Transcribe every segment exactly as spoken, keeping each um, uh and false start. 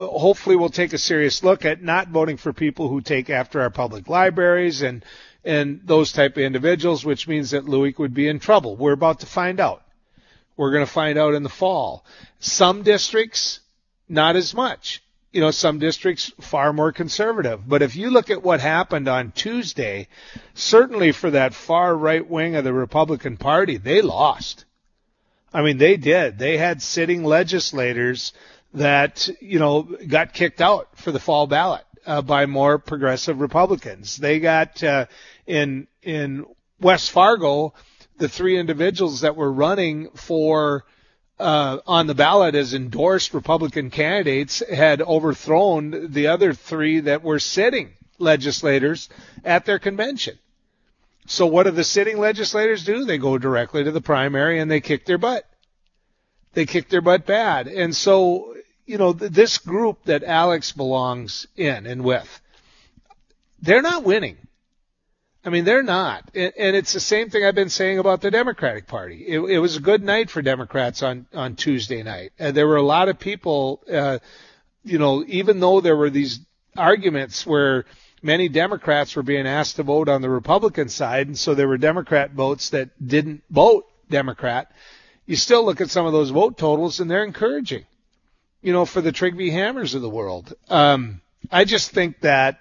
hopefully we'll take a serious look at not voting for people who take after our public libraries and and those type of individuals, which means that Luik would be in trouble. We're about to find out. We're going to find out in the fall. Some districts, not as much. You know, some districts far more conservative. But if you look at what happened on Tuesday, certainly for that far right wing of the Republican Party, they lost. I mean, they did. They had sitting legislators that, you know, got kicked out for the fall ballot uh, by more progressive Republicans. They got uh, in in West Fargo, the three individuals that were running for uh, on the ballot as endorsed Republican candidates had overthrown the other three that were sitting legislators at their convention. So what do the sitting legislators do? They go directly to the primary and they kick their butt. They kick their butt bad. And so, you know, th- this group that Alex belongs in and with, they're not winning. I mean, they're not. And, and it's the same thing I've been saying about the Democratic Party. It, it was a good night for Democrats on, on Tuesday night. And there were a lot of people, uh, you know, even though there were these arguments where many Democrats were being asked to vote on the Republican side, and so there were Democrat votes that didn't vote Democrat, you still look at some of those vote totals, and they're encouraging, you know, for the Trigby Hammers of the world. Um, I just think that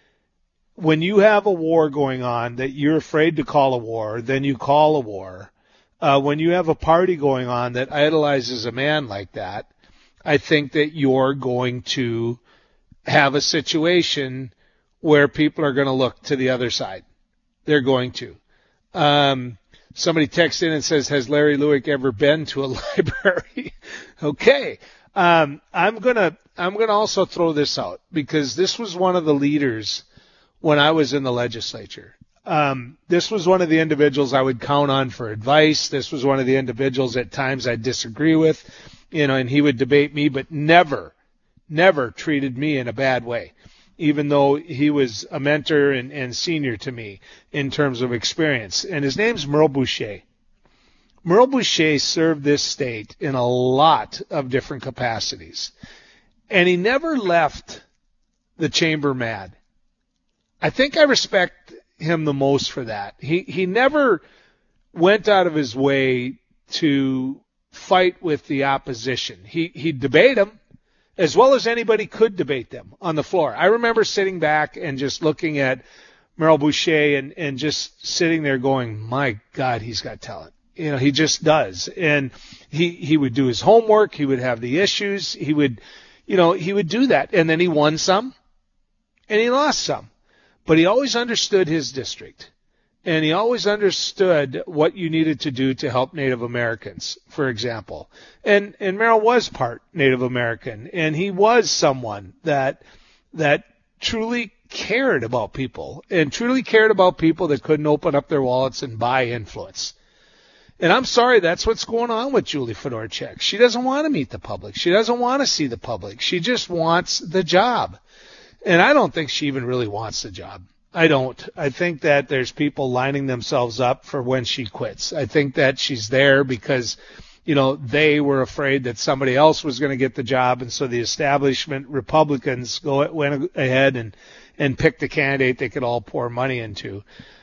when you have a war going on that you're afraid to call a war, then you call a war. Uh, when you have a party going on that idolizes a man like that, I think that you're going to have a situation where people are going to look to the other side. They're going to. Um, somebody texts in and says, has Larry Luik ever been to a library? Okay. Um, I'm going to, I'm going to also throw this out because this was one of the leaders when I was in the legislature. Um, this was one of the individuals I would count on for advice. This was one of the individuals at times I'd disagree with, you know, and he would debate me, but never, never treated me in a bad way, even though he was a mentor and, and senior to me in terms of experience. And his name's Merle Boucher. Merle Boucher served this state in a lot of different capacities. And he never left the chamber mad. I think I respect him the most for that. He he never went out of his way to fight with the opposition. He he'd debate them as well as anybody could debate them on the floor. I remember sitting back and just looking at Merle Boucher and, and just sitting there going, my God, he's got talent. You know, he just does. And he, he would do his homework. He would have the issues. He would, you know, he would do that. And then he won some and he lost some. But he always understood his district. And he always understood what you needed to do to help Native Americans, for example. And and Merrill was part Native American, and he was someone that that truly cared about people, and truly cared about people that couldn't open up their wallets and buy influence. And I'm sorry, that's what's going on with Julie Fedorchak. She doesn't want to meet the public. She doesn't want to see the public. She just wants the job. And I don't think she even really wants the job. I don't. I think that there's people lining themselves up for when she quits. I think that she's there because, you know, they were afraid that somebody else was going to get the job, and so the establishment Republicans go went ahead and and picked the candidate they could all pour money into.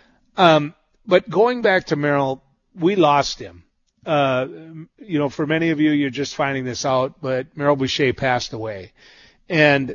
Um, but going back to Merrill, we lost him. Uh, you know, for many of you, you're just finding this out, but Merrill Boucher passed away, and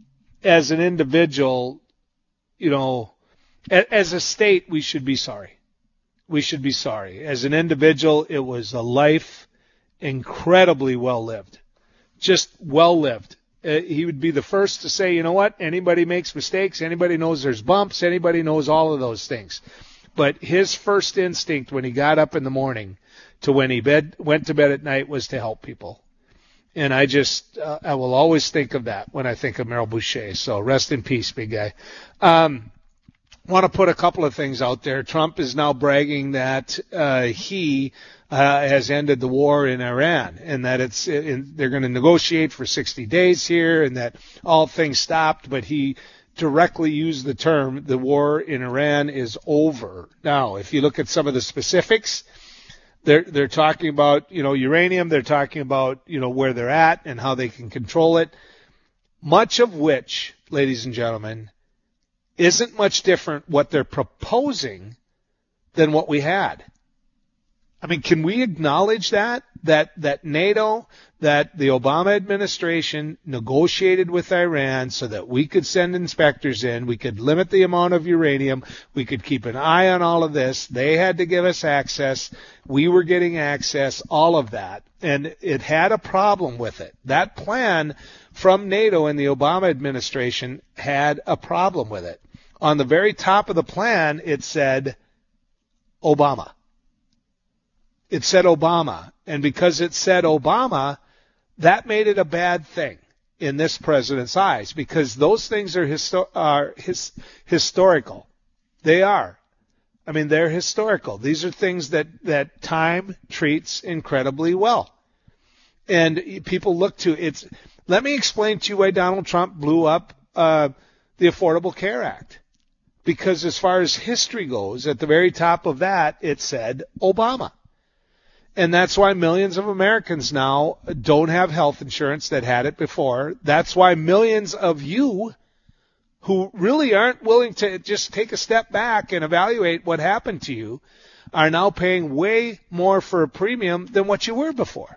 as an individual, you know, as a state, we should be sorry. We should be sorry. As an individual, it was a life incredibly well lived, just well lived. Uh, he would be the first to say, you know what, anybody makes mistakes, anybody knows there's bumps, anybody knows all of those things. But his first instinct when he got up in the morning to when he bed, went to bed at night was to help people. And I just, uh, I will always think of that when I think of Merrill Boucher. So rest in peace, big guy. Um, want to put a couple of things out there. Trump is now bragging that uh, he uh, has ended the war in Iran, and that it's in, they're going to negotiate for sixty days here, and that all things stopped. But he directly used the term, the war in Iran is over. Now, if you look at some of the specifics, They're they're talking about, you know, uranium. They're talking about, you know, where they're at and how they can control it. much of which, ladies and gentlemen, isn't much different what they're proposing than what we had. I mean, can we acknowledge that? That, that NATO, that the Obama administration negotiated with Iran so that we could send inspectors in, we could limit the amount of uranium, we could keep an eye on all of this. They had to give us access. We were getting access, all of that. And it had a problem with it. That plan from NATO and the Obama administration had a problem with it. On the very top of the plan, it said Obama. It said Obama. And because it said Obama, that made it a bad thing in this president's eyes, because those things are, histo- are his- historical. They are. I mean, they're historical. These are things that, that time treats incredibly well. And people look to it's. Let me explain to you why Donald Trump blew up uh, the Affordable Care Act. Because as far as history goes, at the very top of that, it said Obama. And that's why millions of Americans now don't have health insurance that had it before. That's why millions of you who really aren't willing to just take a step back and evaluate what happened to you are now paying way more for a premium than what you were before.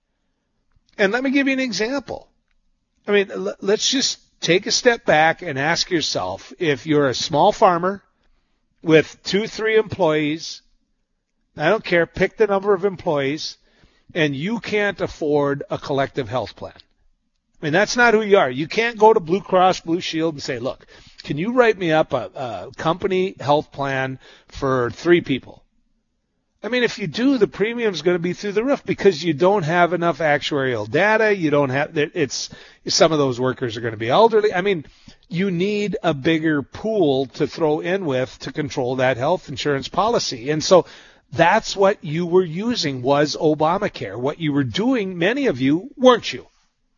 And let me give you an example. I mean, let's just take a step back and ask yourself, if you're a small farmer with two, three employees, I don't care, pick the number of employees, and you can't afford a collective health plan. I mean, that's not who you are. You can't go to Blue Cross Blue Shield and say, look, can you write me up a, a company health plan for three people? I mean, if you do, the premium's going to be through the roof because you don't have enough actuarial data. You don't have, it's, some of those workers are going to be elderly. I mean, you need a bigger pool to throw in with to control that health insurance policy. And so that's what you were using was Obamacare. What you were doing, many of you, weren't you?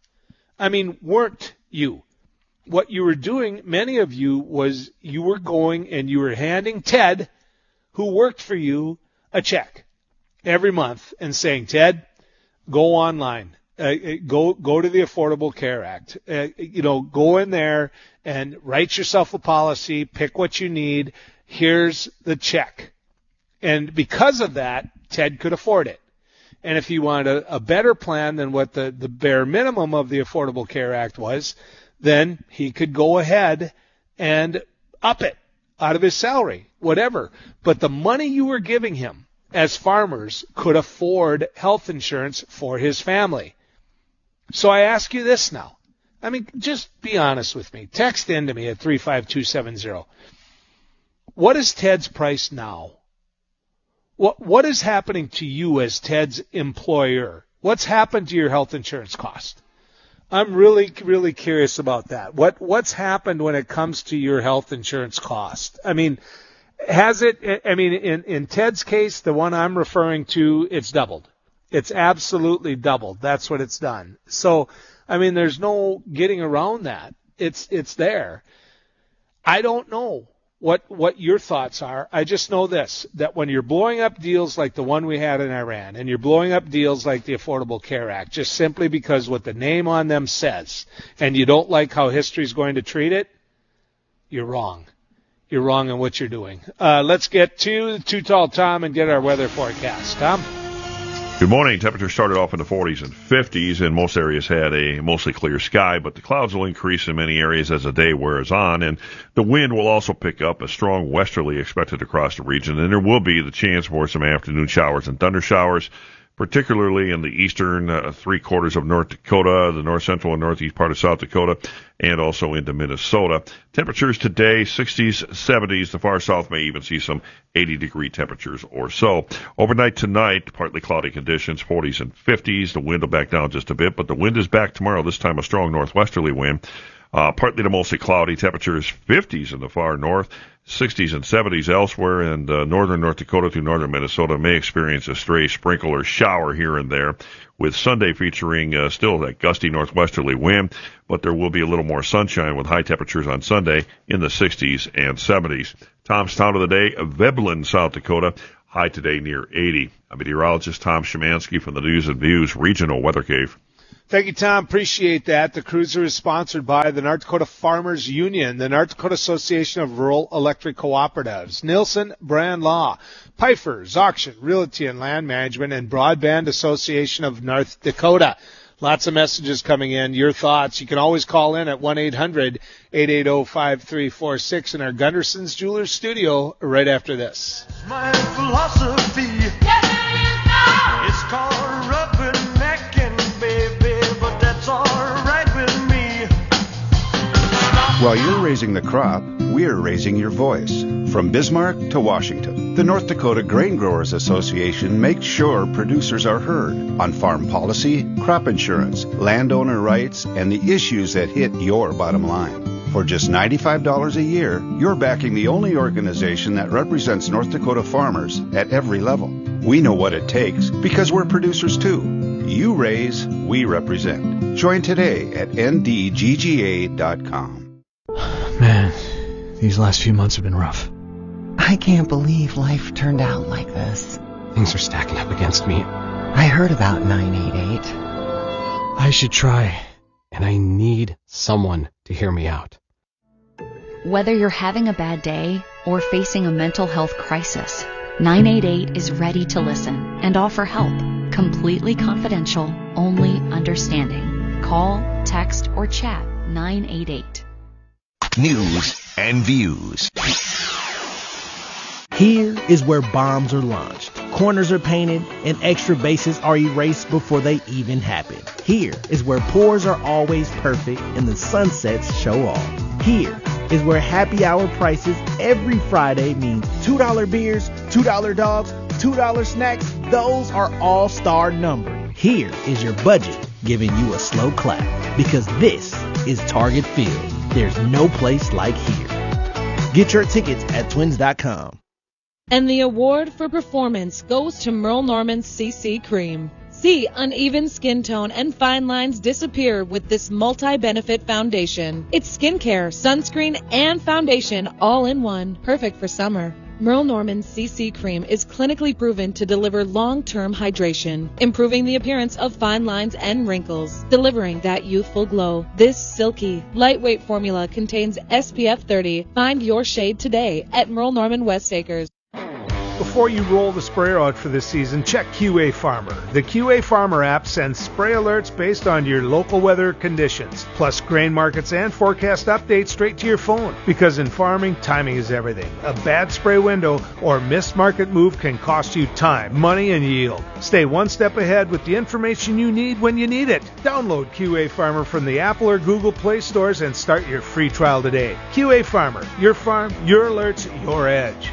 I mean, weren't you? What you were doing, many of you, was you were going and you were handing Ted, who worked for you, a check every month and saying, Ted, go online, uh, go go to the Affordable Care Act, uh, you know, go in there and write yourself a policy, pick what you need, here's the check. And because of that, Ted could afford it. And if he wanted a, a better plan than what the, the bare minimum of the Affordable Care Act was, then he could go ahead and up it out of his salary, whatever. But the money you were giving him as farmers could afford health insurance for his family. So I ask you this now. I mean, just be honest with me. Text in to me at three five two seven zero. What is Ted's price now? What What is happening to you as Ted's employer? What's happened to your health insurance cost? I'm really, really curious about that. What What's happened when it comes to your health insurance cost? I mean, has it, I mean, in, in Ted's case, the one I'm referring to, it's doubled. It's absolutely doubled. That's what it's done. So, I mean, there's no getting around that. It's, it's there. I don't know what, what your thoughts are. I just know this, that when you're blowing up deals like the one we had in Iran, and you're blowing up deals like the Affordable Care Act, just simply because what the name on them says, and you don't like how history's going to treat it, you're wrong. You're wrong in what you're doing. Uh, let's get to Too Tall Tom and get our weather forecast. Tom? Good morning. Temperatures started off in the forties and fifties, and most areas had a mostly clear sky, but the clouds will increase in many areas as the day wears on, and the wind will also pick up. A strong westerly expected across the region, and there will be the chance for some afternoon showers and thunder showers, particularly in the eastern uh, three quarters of North Dakota, the north central and northeast part of South Dakota, and also into Minnesota. Temperatures today, sixties, seventies. The far south may even see some eighty degree temperatures or so. Overnight tonight, partly cloudy conditions, forties and fifties. The wind will back down just a bit, but the wind is back tomorrow, this time a strong northwesterly wind. Uh, partly to mostly cloudy, temperatures fifties in the far north, sixties and seventies elsewhere, and uh, northern North Dakota to northern Minnesota may experience a stray sprinkle or shower here and there, with Sunday featuring uh, still that gusty northwesterly wind, but there will be a little more sunshine with high temperatures on Sunday in the sixties and seventies. Tom's Town of the Day, Veblen, South Dakota, high today near eighty. I'm meteorologist Tom Szymanski from the News and Views Regional Weather Cave. Thank you, Tom. Appreciate that. The cruiser is sponsored by the North Dakota Farmers Union, the North Dakota Association of Rural Electric Cooperatives, Nielsen Brand Law, Pfeiffer's Auction, Realty and Land Management, and Broadband Association of North Dakota. Lots of messages coming in. Your thoughts. You can always call in at one eight hundred eight eight zero five three four six in our Gunderson's Jewelers studio right after this. My philosophy, yes, it is now. It's called rubbernecking, baby, but that's all right with me. While you're raising the crop, we're raising your voice. From Bismarck to Washington, the North Dakota Grain Growers Association makes sure producers are heard on farm policy, crop insurance, landowner rights, and the issues that hit your bottom line. For just ninety-five dollars a year, you're backing the only organization that represents North Dakota farmers at every level. We know what it takes because we're producers too. You raise, we represent. Join today at N D G G A dot com. Man, these last few months have been rough. I can't believe life turned out like this. Things are stacking up against me. I heard about nine eight eight. I should try, and I need someone to hear me out. Whether you're having a bad day or facing a mental health crisis, nine eight eight is ready to listen and offer help. Completely confidential, only understanding. Call, text, or chat nine eight eight. News and views. Here is where bombs are launched, corners are painted, and extra bases are erased before they even happen. Here is where pours are always perfect and the sunsets show off. Here is where happy hour prices every Friday means two dollar beers, two dollar dogs, two dollar snacks. Those are all star numbered. Here is your budget giving you a slow clap because this is Target Field. There's no place like here. Get your tickets at twins dot com. And the award for performance goes to Merle Norman's C C Cream. See uneven skin tone and fine lines disappear with this multi-benefit foundation. It's skincare, sunscreen, and foundation all in one. Perfect for summer. Merle Norman's C C Cream is clinically proven to deliver long-term hydration, improving the appearance of fine lines and wrinkles, delivering that youthful glow. This silky, lightweight formula contains S P F thirty. Find your shade today at Merle Norman West Acres. Before you roll the sprayer out for this season, check Q A Farmer. The Q A Farmer app sends spray alerts based on your local weather conditions, plus grain markets and forecast updates straight to your phone. Because in farming, timing is everything. A bad spray window or missed market move can cost you time, money, and yield. Stay one step ahead with the information you need when you need it. Download Q A Farmer from the Apple or Google Play stores and start your free trial today. Q A Farmer, your farm, your alerts, your edge.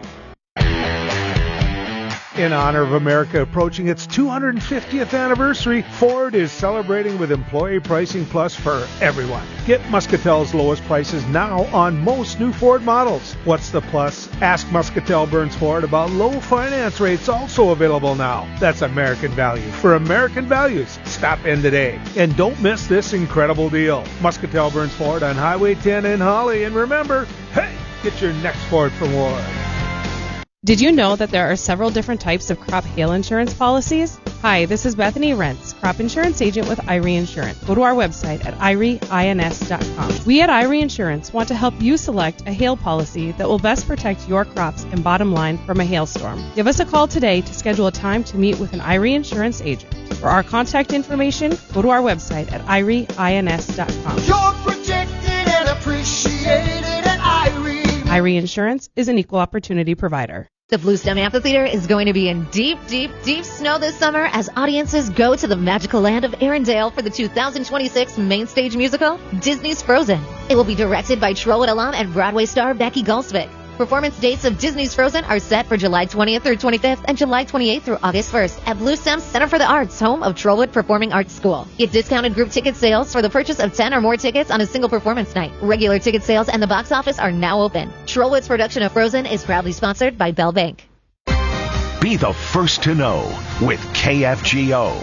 In honor of America approaching its two hundred fiftieth anniversary, Ford is celebrating with Employee Pricing Plus for everyone. Get Muscatel's lowest prices now on most new Ford models. What's the plus? Ask Muscatel Burns Ford about low finance rates also available now. That's American value for American values. Stop in today. And don't miss this incredible deal. Muscatel Burns Ford on Highway ten in Holly. And remember, hey, get your next Ford from Ward. Did you know that there are several different types of crop hail insurance policies? Hi, this is Bethany Rentz, crop insurance agent with I R E Insurance. Go to our website at I R E ins dot com. We at I R E Insurance want to help you select a hail policy that will best protect your crops and bottom line from a hailstorm. Give us a call today to schedule a time to meet with an I R E Insurance agent. For our contact information, go to our website at I R E ins dot com. You're protected and appreciated at I R E. I R E Insurance is an equal opportunity provider. The Bluestone Amphitheater is going to be in deep, deep, deep snow this summer as audiences go to the magical land of Arendelle for the two thousand twenty-six main stage musical, Disney's Frozen. It will be directed by Trollwood alum and Broadway star Becky Gulsvik. Performance dates of Disney's Frozen are set for July twentieth through twenty-fifth and July twenty-eighth through August first at Bluestone Center for the Arts, home of Trollwood Performing Arts School. Get discounted group ticket sales for the purchase of ten or more tickets on a single performance night. Regular ticket sales and the box office are now open. Trollwood's production of Frozen is proudly sponsored by Bell Bank. Be the first to know with K F G O.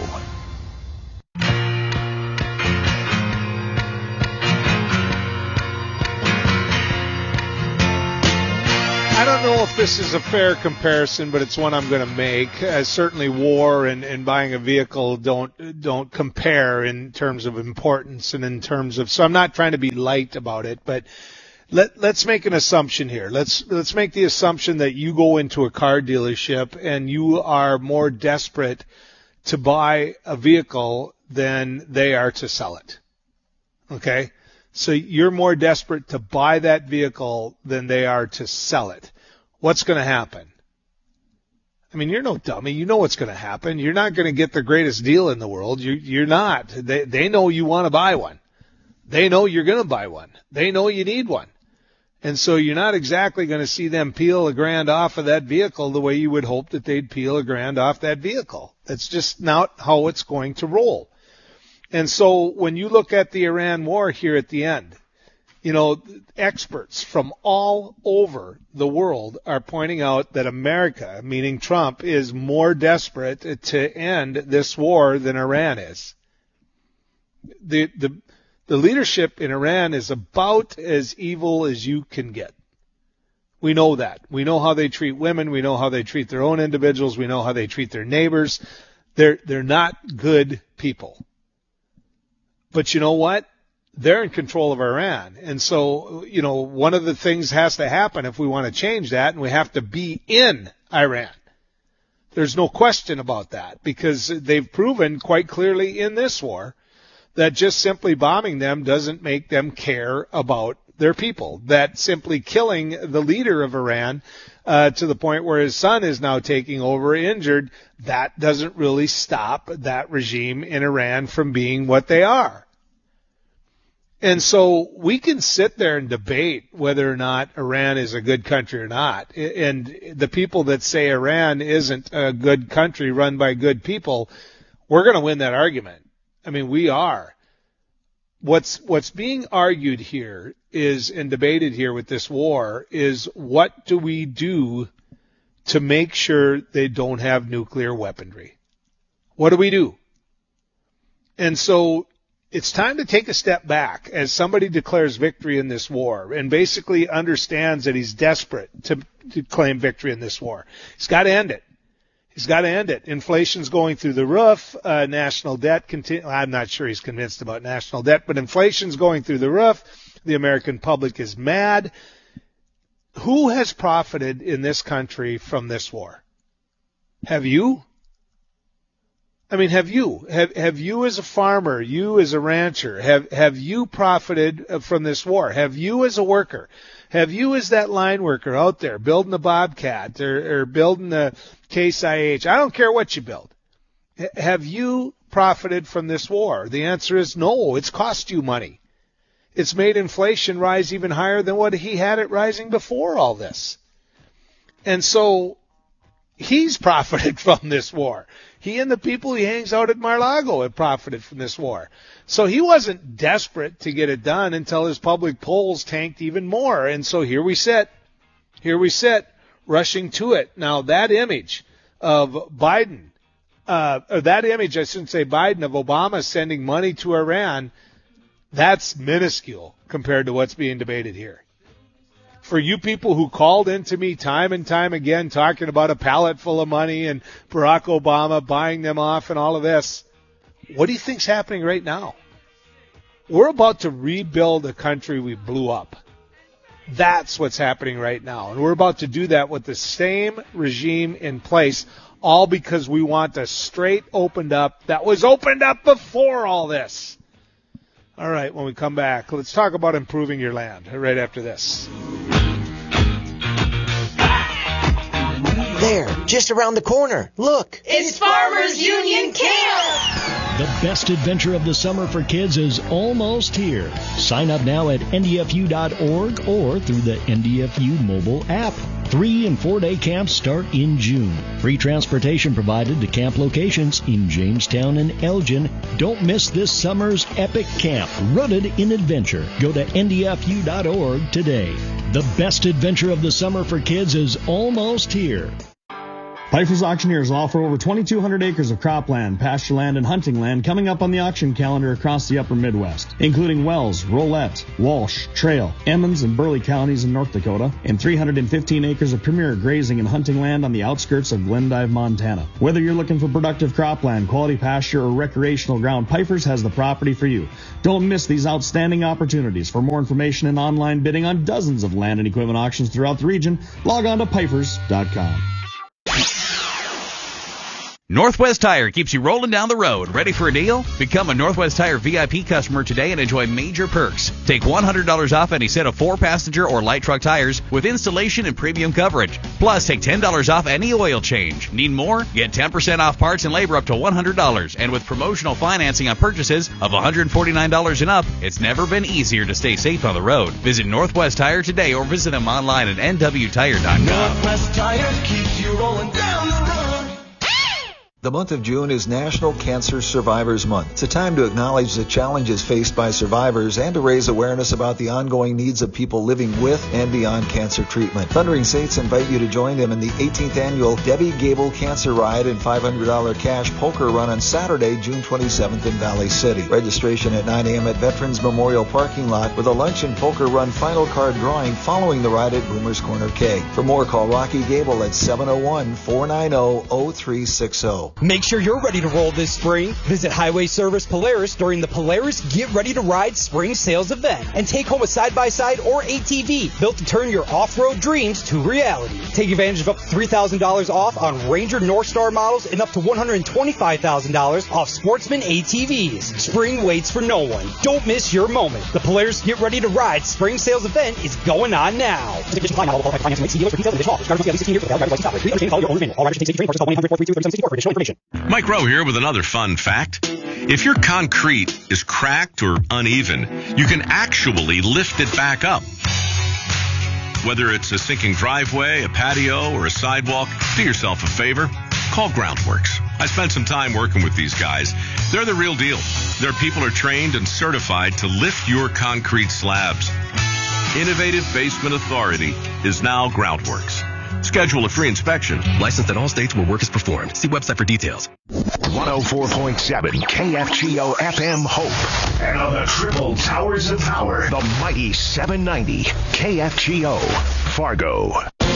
I don't don't know if this is a fair comparison, but it's one I'm going to make. Uh, certainly war and, and buying a vehicle don't don't compare in terms of importance and in terms of, so I'm not trying to be light about it, but let, let's make an assumption here. Let's let's make the assumption that you go into a car dealership and you are more desperate to buy a vehicle than they are to sell it. Okay? So you're more desperate to buy that vehicle than they are to sell it. What's going to happen? I mean, you're no dummy. You know what's going to happen. You're not going to get the greatest deal in the world. You, you're not. They, they know you want to buy one. They know you're going to buy one. They know you need one. And so you're not exactly going to see them peel a grand off of that vehicle the way you would hope that they'd peel a grand off that vehicle. That's just not how it's going to roll. And so when you look at the Iran war here at the end, you know, experts from all over the world are pointing out that America, meaning Trump, is more desperate to end this war than Iran is. The, the, the leadership in Iran is about as evil as you can get. We know that. We know how they treat women. We know how they treat their own individuals. We know how they treat their neighbors. They're, they're not good people. But you know what? They're in control of Iran. And so, you know, one of the things has to happen if we want to change that, and we have to be in Iran. There's no question about that, because they've proven quite clearly in this war that just simply bombing them doesn't make them care about their people. That simply killing the leader of Iran uh, to the point where his son is now taking over injured, that doesn't really stop that regime in Iran from being what they are. And so we can sit there and debate whether or not Iran is a good country or not. And the people that say Iran isn't a good country run by good people, we're going to win that argument. I mean, we are. What's, what's being argued here is, and debated here with this war, is what do we do to make sure they don't have nuclear weaponry? What do we do? And so it's time to take a step back as somebody declares victory in this war and basically understands that he's desperate to, to claim victory in this war. He's got to end it. He's got to end it. Inflation's going through the roof. Uh, national debt continue. I'm not sure he's convinced about national debt, but inflation's going through the roof. The American public is mad. Who has profited in this country from this war? Have you? I mean, have you? Have have you as a farmer, you as a rancher, have have you profited from this war? Have you as a worker? Have you as that line worker out there building the Bobcat or, or building the Case I H? I don't care what you build. H- have you profited from this war? The answer is no. It's cost you money. It's made inflation rise even higher than what he had it rising before all this. And so he's profited from this war. He and the people he hangs out at Mar-a-Lago have profited from this war. So he wasn't desperate to get it done until his public polls tanked even more. And so here we sit. Here we sit, rushing to it. Now, that image of Biden, uh, or that image, I shouldn't say Biden, of Obama sending money to Iran, that's minuscule compared to what's being debated here. For you people who called into me time and time again talking about a pallet full of money and Barack Obama buying them off and all of this, what do you think's happening right now? We're about to rebuild a country we blew up. That's what's happening right now. And we're about to do that with the same regime in place, all because we want a straight opened up that was opened up before all this. All right, when we come back, let's talk about improving your land right after this. There, just around the corner. Look. It's Farmers Union Camp! The best adventure of the summer for kids is almost here. Sign up now at N D F U dot org or through the N D F U mobile app. Three and four-day camps start in June. Free transportation provided to camp locations in Jamestown and Elgin. Don't miss this summer's epic camp, rooted in adventure. Go to N D F U dot org today. The best adventure of the summer for kids is almost here. Pfeiffer's Auctioneers will offer over twenty-two hundred acres of cropland, pasture land, and hunting land coming up on the auction calendar across the upper Midwest, including Wells, Rolette, Walsh, Trail, Emmons, and Burley counties in North Dakota, and three hundred fifteen acres of premier grazing and hunting land on the outskirts of Glendive, Montana. Whether you're looking for productive cropland, quality pasture, or recreational ground, Pfeiffer's has the property for you. Don't miss these outstanding opportunities. For more information and online bidding on dozens of land and equipment auctions throughout the region, log on to Pfeifers dot com. Northwest Tire keeps you rolling down the road. Ready for a deal? Become a Northwest Tire V I P customer today and enjoy major perks. Take one hundred dollars off any set of four-passenger or light truck tires with installation and premium coverage. Plus, take ten dollars off any oil change. Need more? Get ten percent off parts and labor up to one hundred dollars. And with promotional financing on purchases of one hundred forty-nine dollars and up, it's never been easier to stay safe on the road. Visit Northwest Tire today or visit them online at N W tire dot com. Northwest Tire keeps you rolling down the road. The month of June is National Cancer Survivors Month. It's a time to acknowledge the challenges faced by survivors and to raise awareness about the ongoing needs of people living with and beyond cancer treatment. Thundering Saints invite you to join them in the eighteenth annual Debbie Gable Cancer Ride and five hundred dollars cash poker run on Saturday, June twenty-seventh in Valley City. Registration at nine a.m. at Veterans Memorial Parking Lot with a lunch and poker run final card drawing following the ride at Boomers Corner K. For more, call Rocky Gable at seven oh one, four nine oh, oh three six oh. Make sure you're ready to roll this spring. Visit Highway Service Polaris during the Polaris Get Ready to Ride Spring Sales Event and take home a side-by-side or A T V built to turn your off-road dreams to reality. Take advantage of up to three thousand dollars off on Ranger Northstar models and up to one hundred twenty-five thousand dollars off Sportsman A T Vs. Spring waits for no one. Don't miss your moment. The Polaris Get Ready to Ride Spring Sales Event is going on now. Mike Rowe here with another fun fact. If your concrete is cracked or uneven, you can actually lift it back up. Whether it's a sinking driveway, a patio, or a sidewalk, do yourself a favor. Call Groundworks. I spent some time working with these guys. They're the real deal. Their people are trained and certified to lift your concrete slabs. Innovative Basement Authority is now Groundworks. Schedule a free inspection. Licensed in all states where work is performed. See website for details. one oh four point seven K F G O F M Hope. And on the triple towers of power, the mighty seven ninety K F G O Fargo.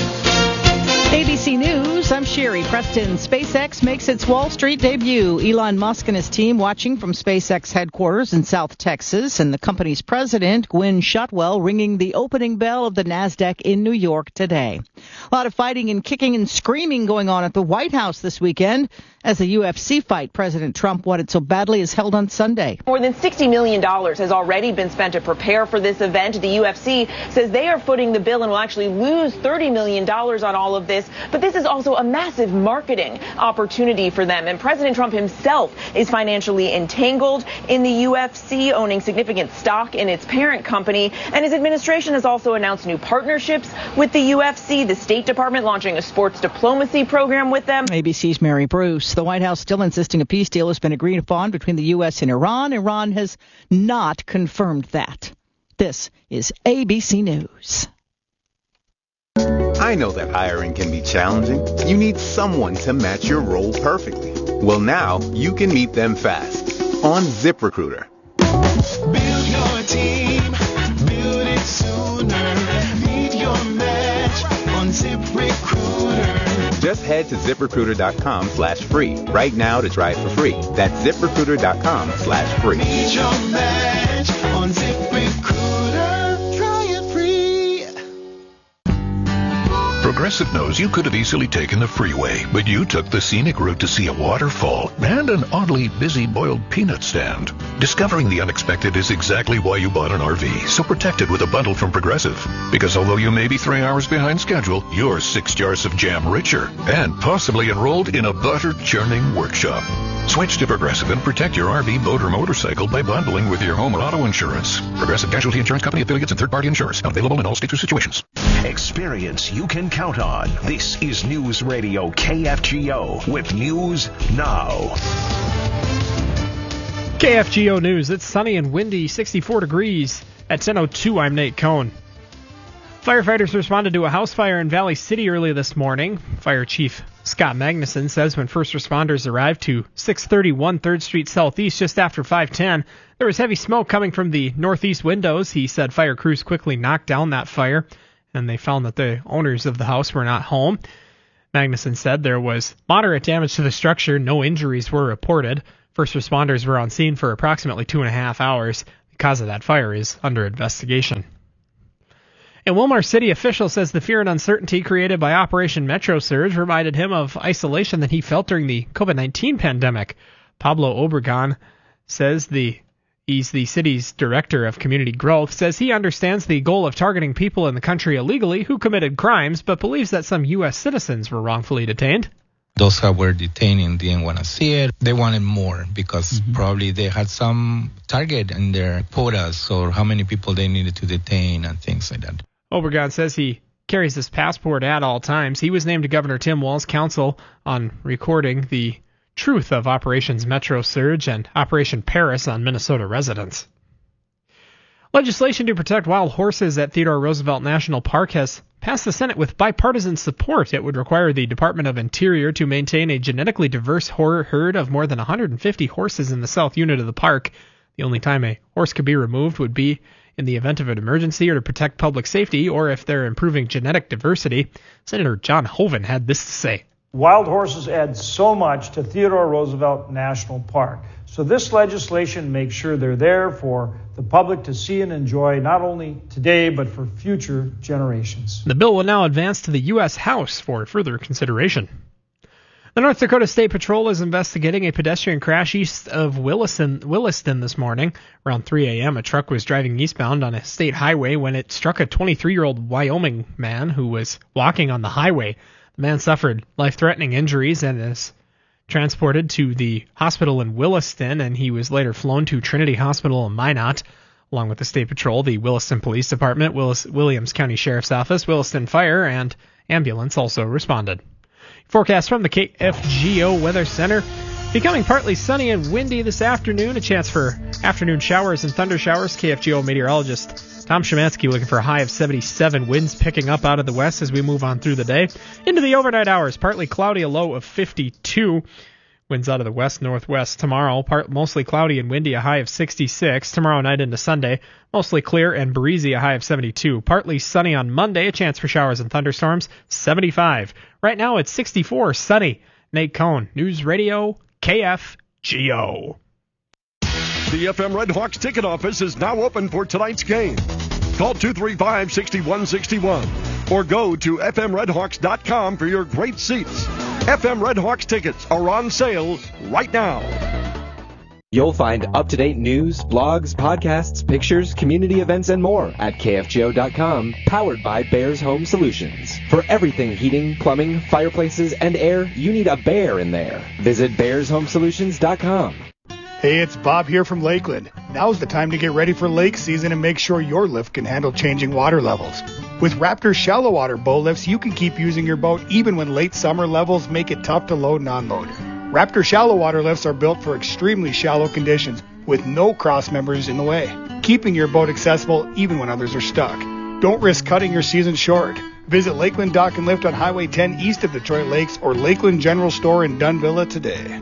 A B C News, I'm Sherry Preston. SpaceX makes its Wall Street debut. Elon Musk and his team watching from SpaceX headquarters in South Texas, and the company's president, Gwynne Shotwell, ringing the opening bell of the NASDAQ in New York today. A lot of fighting and kicking and screaming going on at the White House this weekend as the U F C fight President Trump wanted so badly is held on Sunday. More than sixty million dollars has already been spent to prepare for this event. The U F C says they are footing the bill and will actually lose thirty million dollars on all of this. But this is also a massive marketing opportunity for them. And President Trump himself is financially entangled in the U F C, owning significant stock in its parent company. And his administration has also announced new partnerships with the U F C, the State Department launching a sports diplomacy program with them. A B C's Mary Bruce. The White House still insisting a peace deal has been agreed upon between the U S and Iran. Iran has not confirmed that. This is A B C News. I know that hiring can be challenging. You need someone to match your role perfectly. Well, now you can meet them fast on ZipRecruiter. Build your team, build it sooner. Meet your match on ZipRecruiter. Just head to ZipRecruiter.com slash free right now to try it for free. That's ZipRecruiter.com slash free. Meet your match on ZipRecruiter. Try it free. Progressive knows you could have easily taken the freeway, but you took the scenic route to see a waterfall and an oddly busy boiled peanut stand. Discovering the unexpected is exactly why you bought an R V, so protect it with a bundle from Progressive. Because although you may be three hours behind schedule, you're six jars of jam richer and possibly enrolled in a butter-churning workshop. Switch to Progressive and protect your R V, boat, or motorcycle by bundling with your home or auto insurance. Progressive Casualty Insurance Company affiliates and third-party insurers. Not available in all states or situations. Experience you can count on. This is News Radio K F G O with News Now. K F G O News. It's sunny and windy, sixty-four degrees. At ten oh two, I'm Nate Cohn. Firefighters responded to a house fire in Valley City early this morning. Fire Chief Scott Magnuson says when first responders arrived to six thirty-one third Street Southeast just after five ten, there was heavy smoke coming from the northeast windows. He said fire crews quickly knocked down that fire, and they found that the owners of the house were not home. Magnuson said there was moderate damage to the structure. No injuries were reported. First responders were on scene for approximately two and a half hours. The cause of that fire is under investigation. And Wilmar City official says the fear and uncertainty created by Operation Metro Surge reminded him of isolation that he felt during the covid nineteen pandemic. Pablo Obregon says the he's the city's director of community growth, says he understands the goal of targeting people in the country illegally who committed crimes, but believes that some U S citizens were wrongfully detained. Those who were detained didn't want to see it. They wanted more because mm-hmm. probably they had some target in their quotas or how many people they needed to detain and things like that. Obregon says he carries his passport at all times. He was named to Governor Tim Walz's council on recording the truth of Operations Metro Surge and Operation Paris on Minnesota residents. Legislation to protect wild horses at Theodore Roosevelt National Park has passed the Senate with bipartisan support. It would require the Department of Interior to maintain a genetically diverse herd of more than one hundred fifty horses in the south unit of the park. The only time a horse could be removed would be in the event of an emergency or to protect public safety, or if they're improving genetic diversity. Senator John Hoeven had this to say. Wild horses add so much to Theodore Roosevelt National Park. So this legislation makes sure they're there for the public to see and enjoy, not only today, but for future generations. The bill will now advance to the U S House for further consideration. The North Dakota State Patrol is investigating a pedestrian crash east of Williston, Williston this morning. Around three a.m., a truck was driving eastbound on a state highway when it struck a twenty-three-year-old Wyoming man who was walking on the highway. The man suffered life-threatening injuries and is transported to the hospital in Williston, and he was later flown to Trinity Hospital in Minot. Along with the State Patrol, the Williston Police Department, Willis, Williams County Sheriff's Office, Williston Fire, and ambulance also responded. Forecast from the K F G O Weather Center. Becoming partly sunny and windy this afternoon. A chance for afternoon showers and thunder showers. K F G O meteorologist Tom Szymanski looking for a high of seventy-seven. Winds picking up out of the west as we move on through the day. Into the overnight hours, partly cloudy, a low of fifty-two. Winds out of the west-northwest tomorrow. Part, mostly cloudy and windy, a high of sixty-six. Tomorrow night into Sunday, mostly clear and breezy, a high of seventy-two. Partly sunny on Monday, a chance for showers and thunderstorms, seventy-five. Right now it's sixty-four, sunny. Nate Cohn, News Radio, K F G O. The F M Red Hawks ticket office is now open for tonight's game. Call two three five, six one six one or go to f m red hawks dot com for your great seats. F M Red Hawks tickets are on sale right now. You'll find up-to-date news, blogs, podcasts, pictures, community events, and more at k f g o dot com, powered by Bears Home Solutions. For everything heating, plumbing, fireplaces, and air, you need a bear in there. Visit bears home solutions dot com. Hey, it's Bob here from Lakeland. Now's the time to get ready for lake season and make sure your lift can handle changing water levels. With Raptor shallow water bow lifts, you can keep using your boat even when late summer levels make it tough to load and unload. Raptor shallow water lifts are built for extremely shallow conditions with no cross members in the way, keeping your boat accessible even when others are stuck. Don't risk cutting your season short. Visit Lakeland Dock and Lift on Highway ten east of Detroit Lakes or Lakeland General Store in Dunvilla today.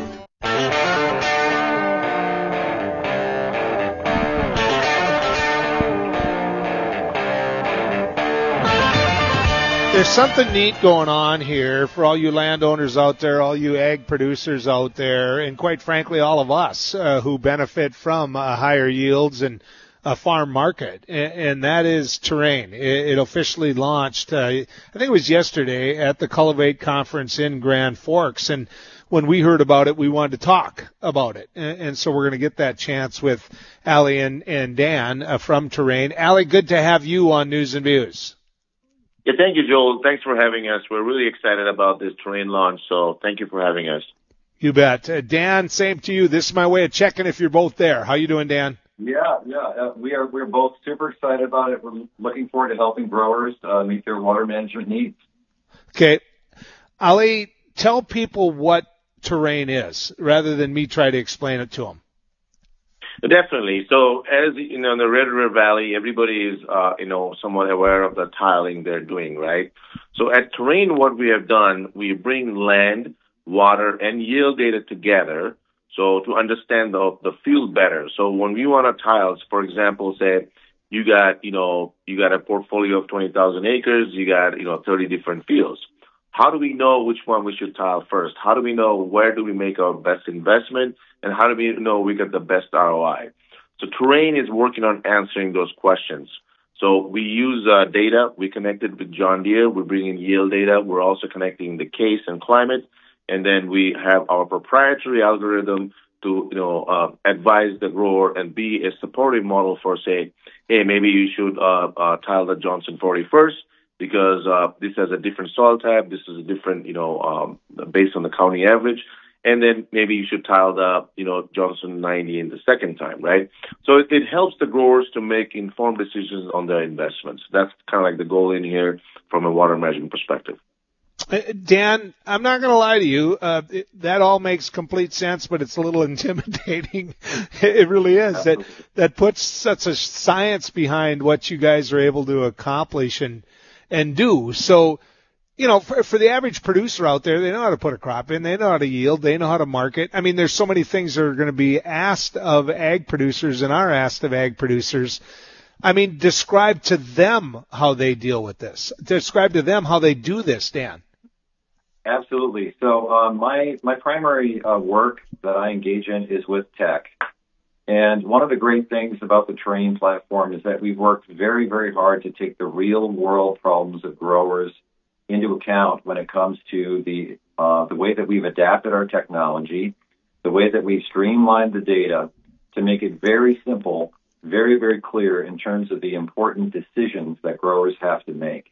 There's something neat going on here for all you landowners out there, all you ag producers out there, and quite frankly, all of us uh, who benefit from uh, higher yields and a farm market, and, and that is Terrain. It, it officially launched, uh, I think it was yesterday, at the Cultivate Conference in Grand Forks, and when we heard about it, we wanted to talk about it, and, and so we're going to get that chance with Allie and, and Dan uh, from Terrain. Allie, good to have you on News and Views. Yeah, thank you, Joel. Thanks for having us. We're really excited about this Terrain launch, so thank you for having us. You bet. Uh, Dan, same to you. This is my way of checking if you're both there. How you doing, Dan? Yeah, yeah. Uh, we are we're both super excited about it. We're looking forward to helping growers uh, meet their water management needs. Okay. Ali, tell people what Terrain is, rather than me try to explain it to them. Definitely. So as you know, in the Red River Valley, everybody is, uh, you know, somewhat aware of the tiling they're doing, right? So at Terrain, what we have done, we bring land, water, and yield data together, so to understand the the field better. So when we want to tile, for example, say you got, you know, you got a portfolio of twenty thousand acres, you got, you know, thirty different fields. How do we know which one we should tile first? How do we know where do we make our best investment? And how do we know we get the best R O I? So Terrain is working on answering those questions. So we use uh, data. We connected with John Deere. We're bringing yield data. We're also connecting the case and climate. And then we have our proprietary algorithm to, you know, uh, advise the grower and be a supportive model for, say, hey, maybe you should uh, uh, tile the Johnson forty first because uh, this has a different soil type. This is a different, you know, um, based on the county average. And then maybe you should tile the, you know, Johnson ninety in the second time, right? So it, it helps the growers to make informed decisions on their investments. That's kind of like the goal in here from a water management perspective. Dan, I'm not going to lie to you. Uh, it, that all makes complete sense, but it's a little intimidating. It really is. That that puts such a science behind what you guys are able to accomplish and and do. So, you know, for, for the average producer out there, they know how to put a crop in. They know how to yield. They know how to market. I mean, there's so many things that are going to be asked of ag producers and are asked of ag producers. I mean, describe to them how they deal with this. Describe to them how they do this, Dan. Absolutely. So uh, my my primary uh, work that I engage in is with tech. And one of the great things about the Terrain platform is that we've worked very, very hard to take the real-world problems of growers into account when it comes to the uh, the way that we've adapted our technology, the way that we've streamlined the data to make it very simple, very, very clear in terms of the important decisions that growers have to make.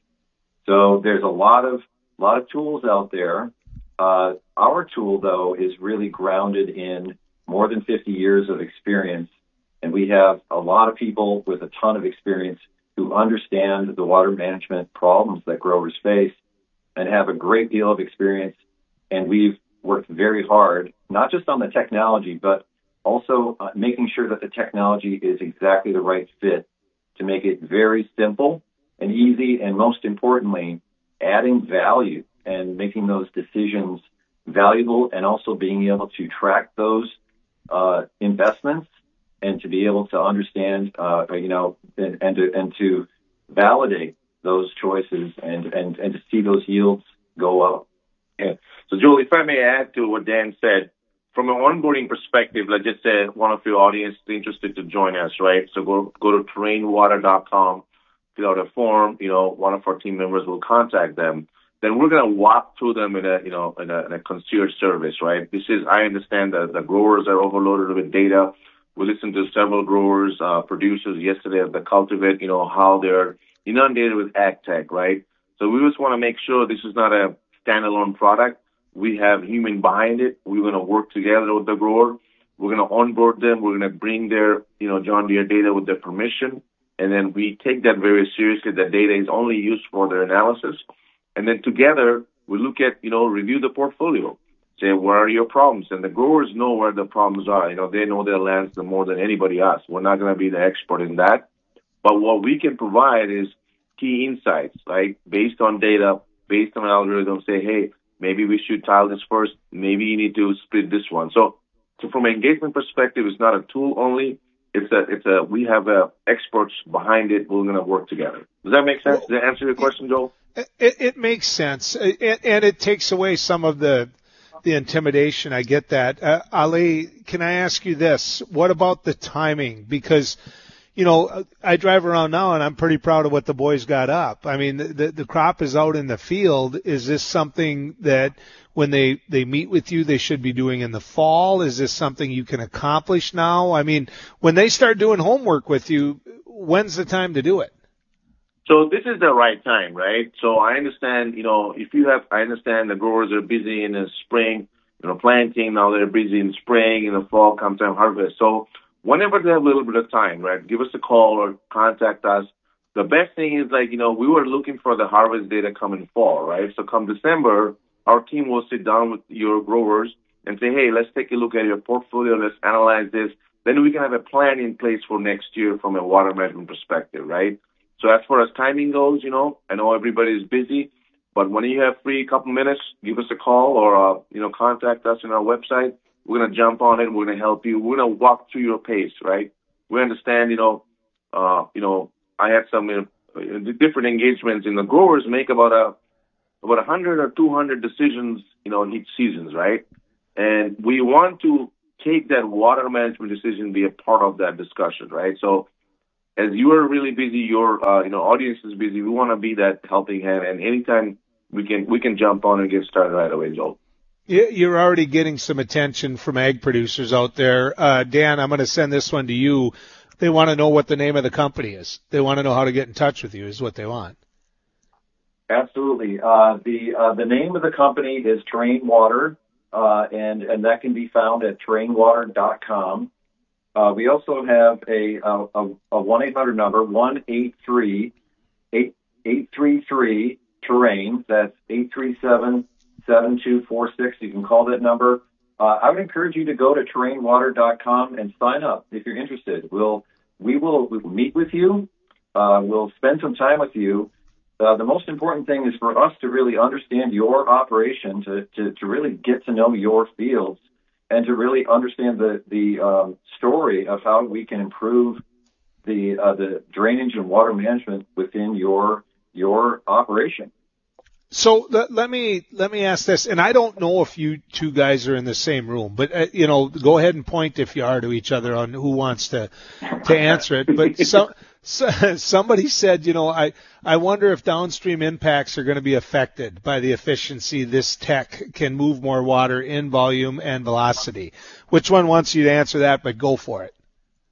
So there's a lot of A lot of tools out there. Uh, our tool, though, is really grounded in more than fifty years of experience, and we have a lot of people with a ton of experience who understand the water management problems that growers face and have a great deal of experience. And we've worked very hard, not just on the technology, but also uh, making sure that the technology is exactly the right fit to make it very simple and easy, and most importantly, adding value and making those decisions valuable, and also being able to track those uh, investments and to be able to understand, uh, you know, and, and, to, and to validate those choices and, and, and to see those yields go up. Yeah. So, Joel, if I may add to what Dan said, from an onboarding perspective, let's just say one of your audience is interested to join us, right? So go go to terrain water dot com. Fill out a form, you know, one of our team members will contact them. Then we're going to walk through them in a, you know, in a, in a concierge service, right? This is, I understand that the growers are overloaded with data. We listened to several growers, uh, producers yesterday at the Cultivate, you know, how they're inundated with ag tech, right? So we just want to make sure this is not a standalone product. We have human behind it. We're going to work together with the grower. We're going to onboard them. We're going to bring their, you know, John Deere data with their permission. And then we take that very seriously. The data is only used for their analysis. And then together, we look at, you know, review the portfolio. Say, where are your problems? And the growers know where the problems are. You know, they know their lands more than anybody else. We're not going to be the expert in that. But what we can provide is key insights, right? Based on data, based on an algorithm, say, hey, maybe we should tile this first. Maybe you need to split this one. So, so from an engagement perspective, it's not a tool only. It's a, it's a, we have uh, experts behind it. We're going to work together. Does that make sense? Does that answer your question, Joel? It, it makes sense. It, and it takes away some of the, the intimidation. I get that. Uh, Ali, can I ask you this? What about the timing? Because, you know, I drive around now and I'm pretty proud of what the boys got up. I mean, the, the crop is out in the field. Is this something that when they, they meet with you, they should be doing in the fall? Is this something you can accomplish now? I mean, when they start doing homework with you, when's the time to do it? So this is the right time, right? So I understand, you know, if you have, I understand the growers are busy in the spring, you know, planting. Now they're busy in spring, in the fall comes time harvest. So whenever they have a little bit of time, right, give us a call or contact us. The best thing is, like, you know, we were looking for the harvest data coming fall, right? So come December, our team will sit down with your growers and say, hey, let's take a look at your portfolio. Let's analyze this. then we can have a plan in place for next year from a water management perspective, right? So as far as timing goes, you know, I know everybody's busy, but when you have free couple minutes, give us a call or, uh, you know, contact us on our website. We're going to jump on it. We're going to help you. We're going to walk through your pace, right? We understand, you know, uh, you know, I had some you know, different engagements, and the growers make about a about one hundred or two hundred decisions, you know, in each seasons, right? And we want to take that water management decision, be a part of that discussion, right? So as you are really busy, your uh, you know audience is busy. We want to be that helping hand, and anytime we can we can jump on and get started right away, Joel. You're already getting some attention from ag producers out there. Uh, Dan, I'm going to send this one to you. They want to know what the name of the company is. They want to know how to get in touch with you is what they want. Absolutely. Uh, the uh, the name of the company is Terrain Water, uh, and, and that can be found at terrain water dot com. Uh, we also have a a, a one eight hundred number, one eight three eight three three terrain. That's eight three seven seven two four six. You can call that number. Uh, I would encourage you to go to terrain water dot com and sign up if you're interested. We'll we will we will meet with you. Uh, we'll spend some time with you. Uh, the most important thing is for us to really understand your operation, to, to, to really get to know your fields, and to really understand the the um, story of how we can improve the uh, the drainage and water management within your your operation. So let, let me let me ask this, and I don't know if you two guys are in the same room, but uh, you know, go ahead and point if you are to each other on who wants to to answer it. But so, so, somebody said, you know, I I wonder if downstream impacts are going to be affected by the efficiency this tech can move more water in volume and velocity. Which one wants you to answer that? But go for it.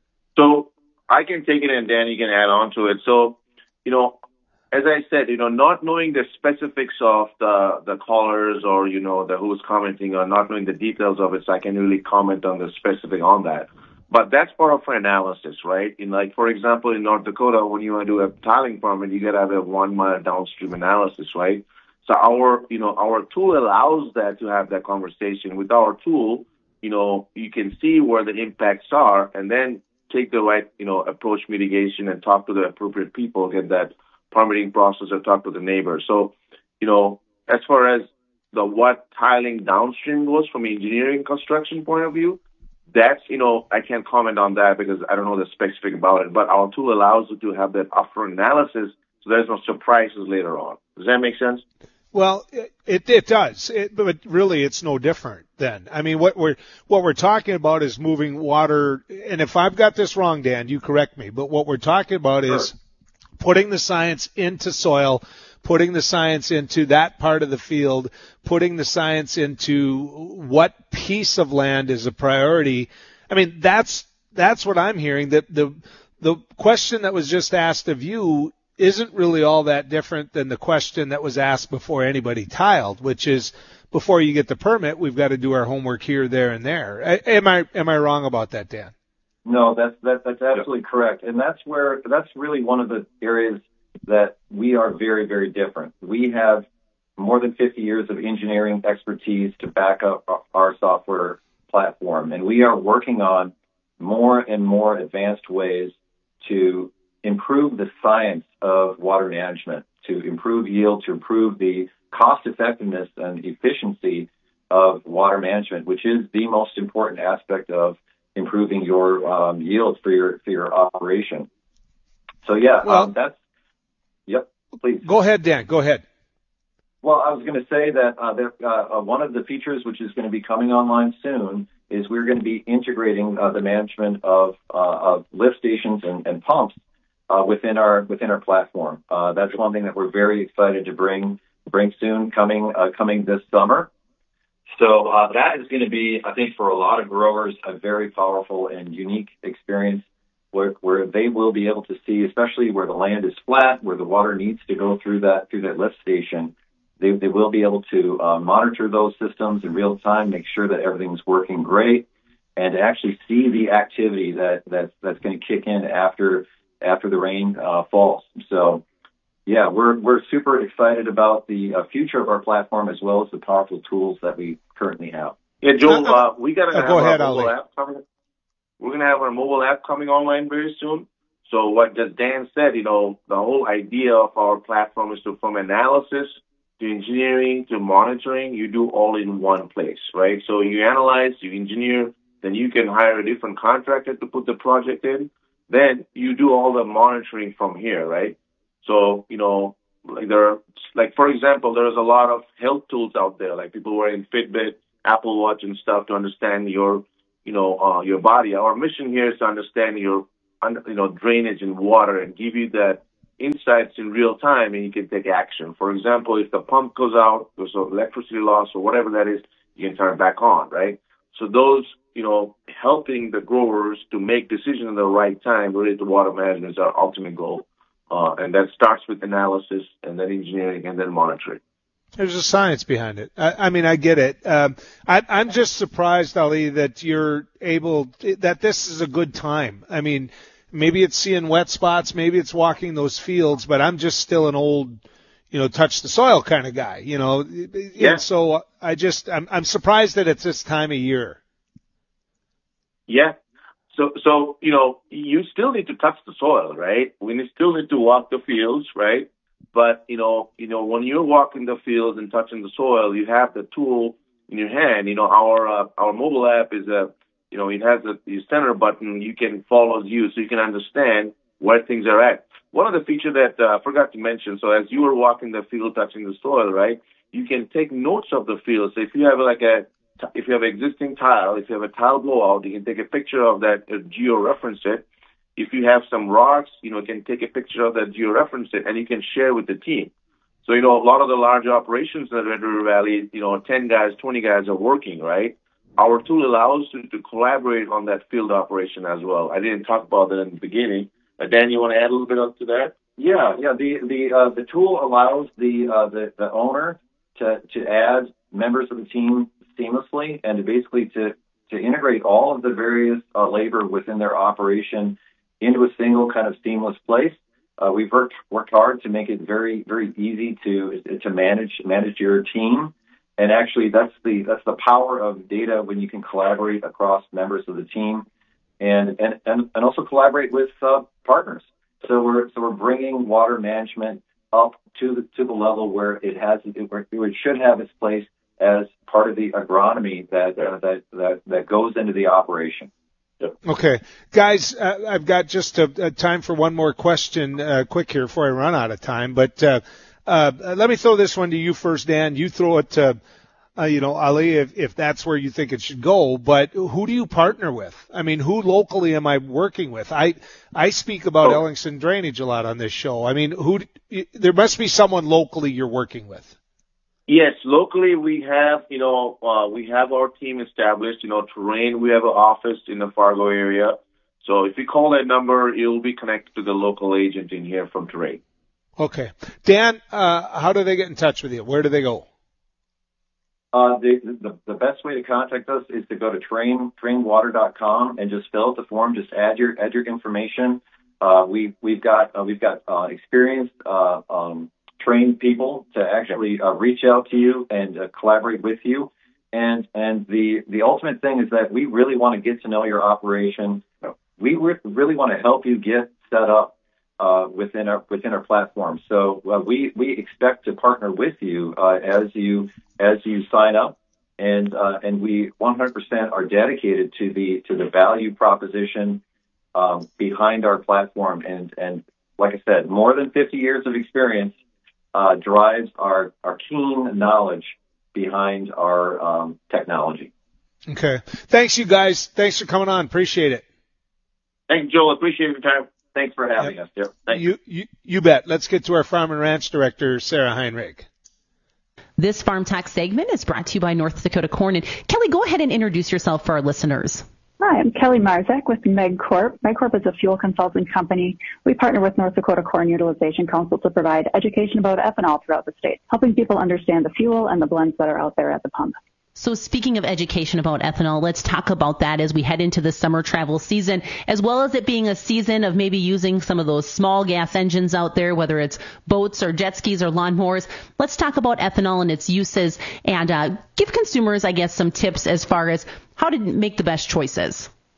So I can take it, and Dan, you can add on to it. So, you know. As I said, you know, not knowing the specifics of the the callers or, you know, the who's commenting, or not knowing the details of it, so I can really comment on the specific on that. But that's part of our analysis, right? In like, for example, in North Dakota, when you want to do a tiling permit, you got to have a one mile downstream analysis, right? So our, you know, our tool allows that to have that conversation. With our tool, you know, you can see where the impacts are and then take the right, you know, approach mitigation and talk to the appropriate people, get that permitting process, or talk to the neighbors. So, you know, as far as the what tiling downstream goes from an engineering construction point of view, that's, you know, I can't comment on that because I don't know the specific about it, but our tool allows you to have that upfront analysis so there's no surprises later on. Does that make sense? Well, it it does, it, but really it's no different then. I mean, what we're what we're talking about is moving water, and if I've got this wrong, Dan, you correct me, but what we're talking about sure. is putting the science into soil, putting the science into that part of the field, putting the science into what piece of land is a priority. I mean, that's that's what I'm hearing. That the the question that was just asked of you isn't really all that different than the question that was asked before anybody tiled, which is before you get the permit, we've got to do our homework here, there, and there. Am I am I wrong about that, Dan? No, that's that, that's absolutely correct, and that's where that's really one of the areas that we are very, very different. We have more than fifty years of engineering expertise to back up our software platform, and we are working on more and more advanced ways to improve the science of water management, to improve yield, to improve the cost effectiveness and efficiency of water management, which is the most important aspect of improving your um, yields for your for your operation. So yeah, well, um, that's yep. Please go ahead, Dan. Go ahead. Well, I was going to say that uh, there, uh, one of the features which is going to be coming online soon is we're going to be integrating uh, the management of uh, of lift stations and, and pumps uh, within our within our platform. Uh, that's one thing that we're very excited to bring bring soon, coming uh, coming this summer. So uh, that is going to be, I think, for a lot of growers, a very powerful and unique experience where, where they will be able to see, especially where the land is flat, where the water needs to go through that through that lift station. They, they will be able to uh, monitor those systems in real time, make sure that everything's working great, and actually see the activity that, that that's going to kick in after after the rain uh, falls. So. Yeah, we're we're super excited about the uh, future of our platform as well as the powerful tools that we currently have. Yeah, Joel, uh, we got to uh, have go our ahead, mobile Ali. app coming. we're going to have our mobile app coming online very soon. So what just Dan said, you know, the whole idea of our platform is to, from analysis to engineering to monitoring, you do all in one place, right? So you analyze, you engineer, then you can hire a different contractor to put the project in. Then you do all the monitoring from here, right? So, you know, like there are, like, for example, there's a lot of health tools out there, like people wearing Fitbit, Apple Watch and stuff to understand your, you know, uh, your body. Our mission here is to understand your, you know, drainage in water and give you that insights in real time, and you can take action. For example, if the pump goes out, there's an electricity loss or whatever that is, you can turn it back on, right? So those, you know, helping the growers to make decisions at the right time related to water management is our ultimate goal. Uh, and that starts with analysis and then engineering and then monitoring. There's a science behind it. I, I mean, I get it. Um, I, I'm just surprised, Ali, that you're able, that this is a good time. I mean, maybe it's seeing wet spots, maybe it's walking those fields, but I'm just still an old, you know, touch the soil kind of guy, you know. Yeah. And so I just, I'm, I'm surprised that it's this time of year. Yeah. So, so, you know, you still need to touch the soil, right? We still need to walk the fields, right? But, you know, you know, when you're walking the fields and touching the soil, you have the tool in your hand. You know, our, uh, our mobile app is a, you know, it has a the center button. You can follow you so you can understand where things are at. One of the features that uh, I forgot to mention, so as you were walking the field, touching the soil, right, you can take notes of the field. So if you have like a, if you have an existing tile, if you have a tile blowout, you can take a picture of that, uh, geo-reference it. If you have some rocks, you know, you can take a picture of that, geo-reference it, and you can share with the team. So, you know, a lot of the large operations in the Red River Valley, you know, ten guys, twenty guys are working, right? Our tool allows you to collaborate on that field operation as well. I didn't talk about that in the beginning. Uh, Dan, you want to add a little bit up to that? Yeah, yeah. The the uh, the tool allows the uh, the the owner to to add members of the team seamlessly and to basically to to integrate all of the various uh, labor within their operation into a single kind of seamless place. Uh, we've worked worked hard to make it very very easy to to manage manage your team. And actually, that's the that's the power of data when you can collaborate across members of the team, and and and, and also collaborate with uh, partners. So we're so we're bringing water management up to the to the level where it has it, where it should have its place as part of the agronomy that uh, that that that goes into the operation. Okay, guys, uh, I've got just a, a time for one more question, uh, quick here before I run out of time. But uh, uh, let me throw this one to you first, Dan. You throw it to, uh, you know, Ali, if, if that's where you think it should go. But who do you partner with? I mean, who locally am I working with? I I speak about oh. Ellingson Drainage a lot on this show. I mean, who? There must be someone locally you're working with. Yes, locally we have, you know, uh, we have our team established. You know, Terrain, we have an office in the Fargo area. So if you call that number, you'll be connected to the local agent in here from Terrain. Okay. Dan, uh, how do they get in touch with you? Where do they go? Uh, the, the the best way to contact us is to go to train train water dot com and just fill out the form. Just add your add your information. Uh, we we've got uh, we've got uh, experienced uh, um, trained people to actually uh, reach out to you and uh, collaborate with you. And and the the ultimate thing is that we really want to get to know your operation. We re- really want to help you get set up uh, within our within our platform. So uh, we we expect to partner with you uh, as you as you sign up, and uh, and we one hundred percent are dedicated to the to the value proposition um, behind our platform. And and like I said, more than fifty years of experience uh, drives our our keen knowledge behind our um, technology. Okay. Thanks, you guys. Thanks for coming on. Appreciate it. Thanks, Joel. Appreciate your time. Thanks for having yep. us. Yep. Thanks. You, you, you bet. Let's get to our Farm and Ranch Director, Sarah Heinrich. This Farm Talk segment is brought to you by North Dakota Corn. And Kelly, go ahead and introduce yourself for our listeners. Hi, I'm Kelly Marzak with MegCorp. MegCorp is a fuel consulting company. We partner with North Dakota Corn Utilization Council to provide education about ethanol throughout the state, helping people understand the fuel and the blends that are out there at the pump. So speaking of education about ethanol, let's talk about that as we head into the summer travel season, as well as it being a season of maybe using some of those small gas engines out there, whether it's boats or jet skis or lawnmowers. Let's talk about ethanol and its uses and uh, give consumers, I guess, some tips as far as how to make the best choices.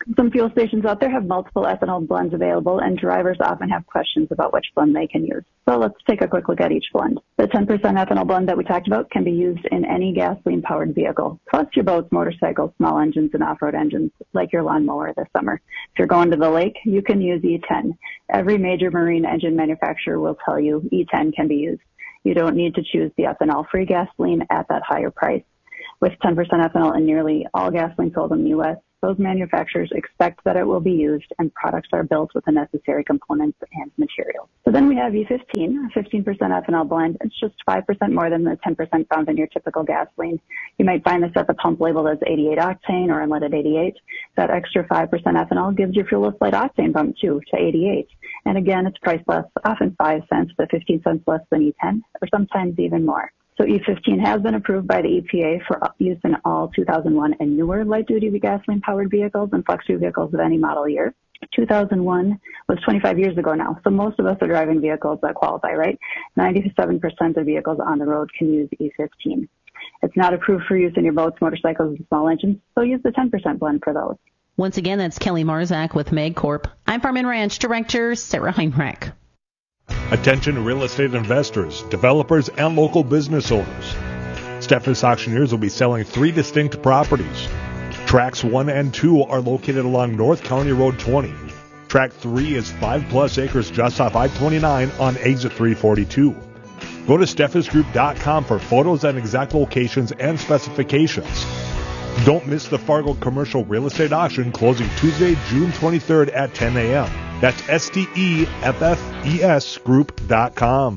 Some fuel stations out there have multiple ethanol blends available, and drivers often have questions about which blend they can use. So let's take a quick look at each blend. The ten percent ethanol blend that we talked about can be used in any gasoline-powered vehicle, plus your boats, motorcycles, small engines, and off-road engines, like your lawnmower this summer. If you're going to the lake, you can use E ten. Every major marine engine manufacturer will tell you E ten can be used. You don't need to choose the ethanol-free gasoline at that higher price. With ten percent ethanol in nearly all gasoline sold in the U S, those manufacturers expect that it will be used, and products are built with the necessary components and materials. So then we have E fifteen, a fifteen percent ethanol blend. It's just five percent more than the ten percent found in your typical gasoline. You might find this at the pump labeled as eighty-eight octane or unleaded eighty-eight. That extra five percent ethanol gives your fuel a slight octane bump too, to eighty-eight. And again, it's priced less, often five cents to fifteen cents less than E ten, or sometimes even more. So E fifteen has been approved by the E P A for use in all two thousand one and newer light-duty gasoline-powered vehicles and flex-fuel vehicles of any model year. two thousand one was twenty-five years ago now, so most of us are driving vehicles that qualify, right? ninety-seven percent of vehicles on the road can use E fifteen. It's not approved for use in your boats, motorcycles, and small engines, so use the ten percent blend for those. Once again, that's Kelly Marzak with MagCorp. I'm Farm and Ranch Director Sarah Heinrich. Attention real estate investors, developers, and local business owners. Steffes Auctioneers will be selling three distinct properties. Tracks one and two are located along North County Road twenty. Track three is five plus acres just off I twenty-nine on exit three forty-two. Go to steffes group dot com for photos and exact locations and specifications. Don't miss the Fargo Commercial Real Estate Auction closing Tuesday, June twenty-third at ten a.m. That's S T E F F E S group dot com.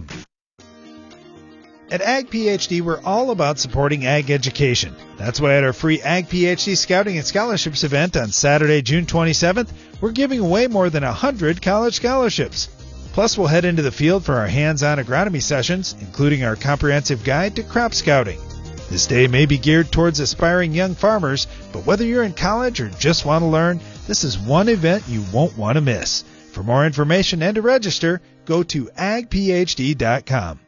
At Ag PhD, we're all about supporting ag education. That's why at our free Ag PhD Scouting and Scholarships event on Saturday, June twenty-seventh, we're giving away more than one hundred college scholarships. Plus, we'll head into the field for our hands-on agronomy sessions, including our comprehensive guide to crop scouting. This day may be geared towards aspiring young farmers, but whether you're in college or just want to learn, this is one event you won't want to miss. For more information and to register, go to ag p h d dot com.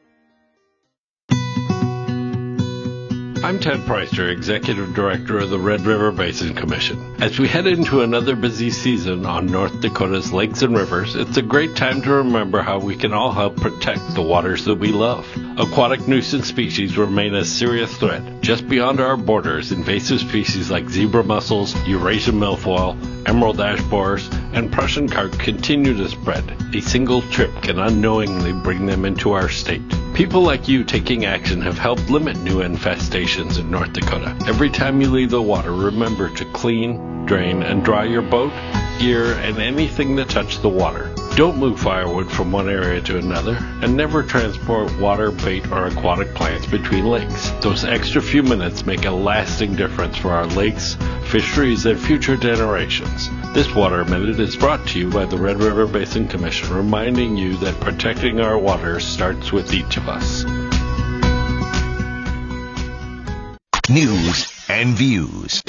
I'm Ted Preister, Executive Director of the Red River Basin Commission. As we head into another busy season on North Dakota's lakes and rivers, it's a great time to remember how we can all help protect the waters that we love. Aquatic nuisance species remain a serious threat. Just beyond our borders, invasive species like zebra mussels, Eurasian milfoil, emerald ash borers, and Prussian carp continue to spread. A single trip can unknowingly bring them into our state. People like you taking action have helped limit new infestations in North Dakota. Every time you leave the water, remember to clean, drain, and dry your boat, gear, and anything that touched the water. Don't move firewood from one area to another, and never transport water, bait, or aquatic plants between lakes. Those extra few minutes make a lasting difference for our lakes, fisheries, and future generations. This Water Minute is brought to you by the Red River Basin Commission, reminding you that protecting our waters starts with each of us. News and views.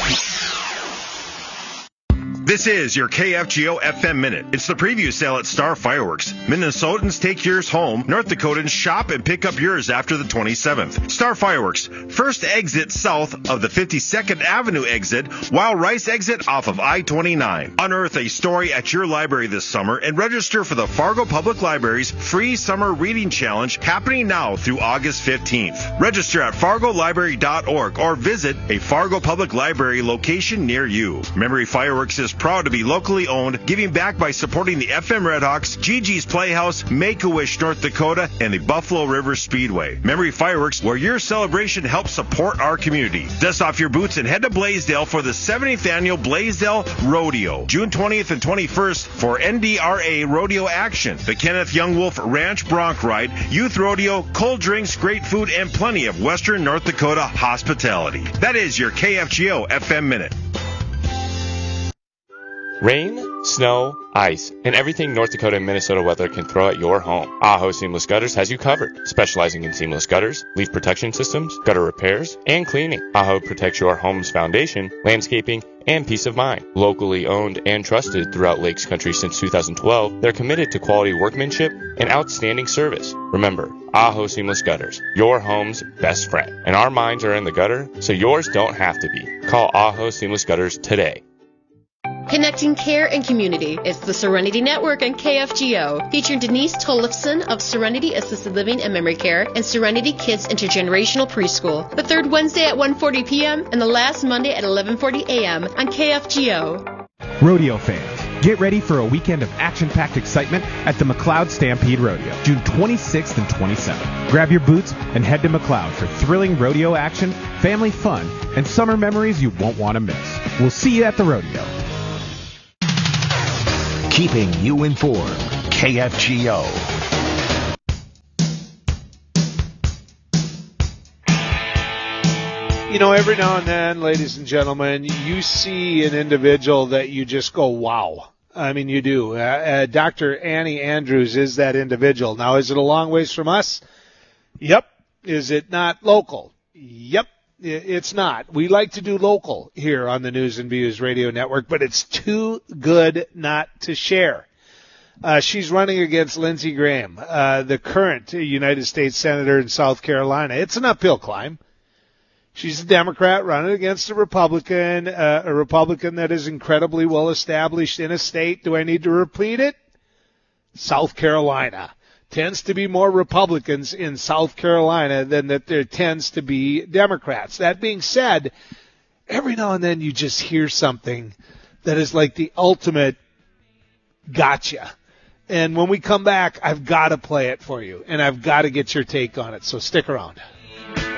This is your K F G O F M Minute. It's the preview sale at Star Fireworks. Minnesotans take yours home. North Dakotans shop and pick up yours after the twenty-seventh. Star Fireworks. First exit south of the fifty-second Avenue exit, while Rice exit off of I twenty-nine. Unearth a story at your library this summer and register for the Fargo Public Library's free summer reading challenge happening now through August fifteenth. Register at fargo library dot org or visit a Fargo Public Library location near you. Memory Fireworks is proud to be locally owned, giving back by supporting the F M Redhawks, Gigi's Playhouse, Make-A-Wish North Dakota, and the Buffalo River Speedway. Memory Fireworks, where your celebration helps support our community. Dust off your boots and head to Blaisdell for the seventieth Annual Blaisdell Rodeo, June twentieth and twenty-first for N D R A Rodeo action. The Kenneth Young Wolf Ranch Bronc Ride, Youth Rodeo, cold drinks, great food, and plenty of Western North Dakota hospitality. That is your K F G O F M Minute. Rain, snow, ice, and everything North Dakota and Minnesota weather can throw at your home. Aho Seamless Gutters has you covered, specializing in seamless gutters, leaf protection systems, gutter repairs, and cleaning. Aho protects your home's foundation, landscaping, and peace of mind. Locally owned and trusted throughout Lakes Country since two thousand twelve, they're committed to quality workmanship and outstanding service. Remember, Aho Seamless Gutters, your home's best friend. And our minds are in the gutter, so yours don't have to be. Call Aho Seamless Gutters today. Connecting care and community. It's the Serenity Network on K F G O, featuring Denise Tollefson of Serenity Assisted Living and Memory Care and Serenity Kids Intergenerational Preschool. The third Wednesday at one forty p.m. and the last Monday at eleven forty a.m. on K F G O. Rodeo fans, get ready for a weekend of action-packed excitement at the McLeod Stampede Rodeo, June twenty-sixth and twenty-seventh. Grab your boots and head to McLeod for thrilling rodeo action, family fun, and summer memories you won't want to miss. We'll see you at the rodeo. Keeping you informed. K F G O. You know, every now and then, ladies and gentlemen, you see an individual that you just go, wow. I mean, you do. Uh, uh, Doctor Annie Andrews is that individual. Now, is it a long ways from us? Yep. Is it not local? Yep. It's not. We like to do local here on the News and Views Radio Network, but it's too good not to share. Uh, she's running against Lindsey Graham, uh, the current United States Senator in South Carolina. It's an uphill climb. She's a Democrat running against a Republican, uh, a Republican that is incredibly well established in a state. Do I need to repeat it? South Carolina. Tends to be more Republicans in South Carolina than that there tends to be Democrats. That being said, every now and then you just hear something that is like the ultimate gotcha. And when we come back, I've got to play it for you, and I've got to get your take on it. So stick around.